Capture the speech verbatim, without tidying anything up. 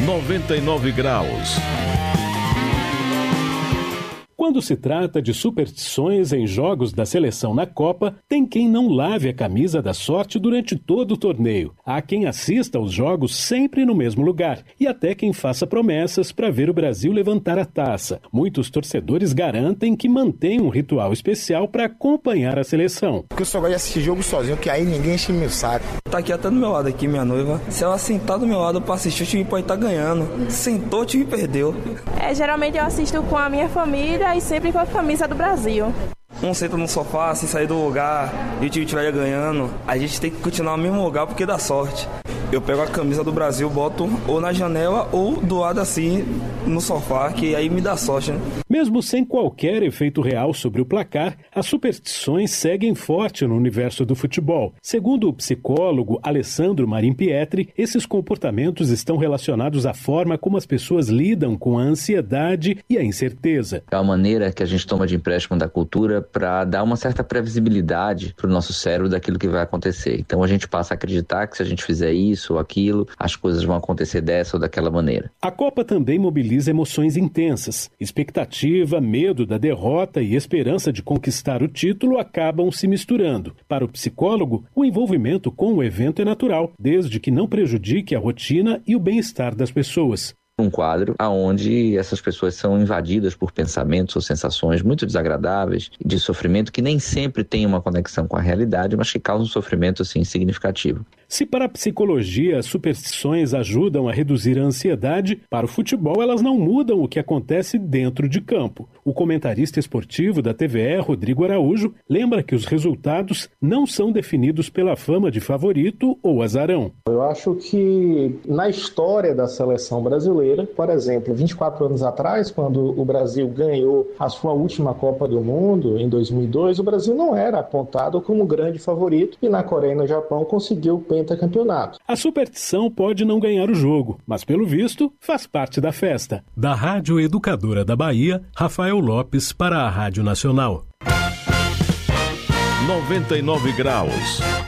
noventa e nove graus. Quando se trata de superstições em jogos da seleção na Copa, tem quem não lave a camisa da sorte durante todo o torneio. Há quem assista aos jogos sempre no mesmo lugar e até quem faça promessas para ver o Brasil levantar a taça. Muitos torcedores garantem que mantém um ritual especial para acompanhar a seleção. Porque eu só gosto de assistir jogo sozinho, que aí ninguém enche meu saco. Tá aqui até do meu lado aqui, minha noiva. Se ela sentar do meu lado para assistir, o time pode estar ganhando. Sentou, o time perdeu. É, geralmente eu assisto com a minha família e sempre com a camisa do Brasil. Um senta no sofá, sem sair do lugar, e o time estiver ganhando, a gente tem que continuar no mesmo lugar porque dá sorte. Eu pego a camisa do Brasil, boto ou na janela ou do lado assim, no sofá, que aí me dá sorte, né? Mesmo sem qualquer efeito real sobre o placar, as superstições seguem forte no universo do futebol. Segundo o psicólogo Alessandro Marin Pietri, esses comportamentos estão relacionados à forma como as pessoas lidam com a ansiedade e a incerteza. É uma maneira que a gente toma de empréstimo da cultura para dar uma certa previsibilidade para o nosso cérebro daquilo que vai acontecer. Então a gente passa a acreditar que se a gente fizer isso ou aquilo, as coisas vão acontecer dessa ou daquela maneira. A Copa também mobiliza emoções intensas. Expectativa, medo da derrota e esperança de conquistar o título acabam se misturando. Para o psicólogo, o envolvimento com o evento é natural, desde que não prejudique a rotina e o bem-estar das pessoas. Um quadro onde essas pessoas são invadidas por pensamentos ou sensações muito desagradáveis, de sofrimento que nem sempre tem uma conexão com a realidade, mas que causam um sofrimento assim, significativo. Se para a psicologia as superstições ajudam a reduzir a ansiedade, para o futebol elas não mudam o que acontece dentro de campo. O comentarista esportivo da T V E, Rodrigo Araújo, lembra que os resultados não são definidos pela fama de favorito ou azarão. Eu acho que na história da seleção brasileira, por exemplo, vinte e quatro anos atrás, quando o Brasil ganhou a sua última Copa do Mundo, em dois mil e dois, o Brasil não era apontado como grande favorito e na Coreia e no Japão conseguiu o pentacampeonato. A superstição pode não ganhar o jogo, mas pelo visto faz parte da festa. Da Rádio Educadora da Bahia, Rafael Lopes para a Rádio Nacional. noventa e nove graus.